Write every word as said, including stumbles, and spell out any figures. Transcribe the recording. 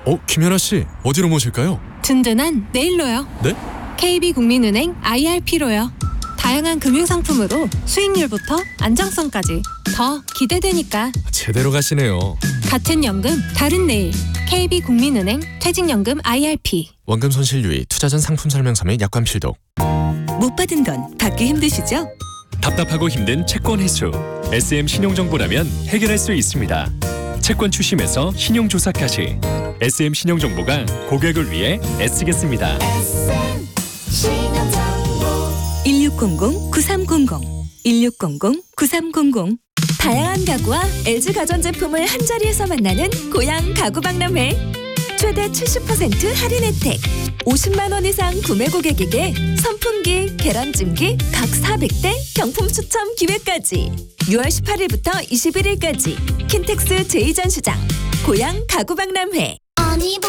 어, 김연아 씨, 어디로 모실까요? 든든한 내일로요. 네? 케이비국민은행 아이알피로요. 다양한 금융상품으로 수익률부터 안정성까지 더 기대되니까. 제대로 가시네요. 같은 연금 다른 내일. 케이비국민은행 퇴직연금 아이알피. 원금 손실 유의, 투자 전 상품 설명서 및 약관 필독. 못 받은 돈 받기 힘드시죠? 답답하고 힘든 채권 회수. 에스엠 신용정보라면 해결할 수 있습니다. 채권 추심에서 신용조사까지 에스엠 신용정보가 고객을 위해 애쓰겠습니다. 일육공공 구삼공공 일육공공 구삼공공. 다양한 가구와 엘지 가전제품을 한자리에서 만나는 고양 가구박람회. 최대 칠십 퍼센트 할인 혜택. 오십만 원 이상 구매 고객에게 선풍기, 계란찜기 각 사백 대 경품 추첨 기회까지. 유월 십팔일부터 이십일일까지 킨텍스 제이 전시장 고양 가구박람회. 어디 보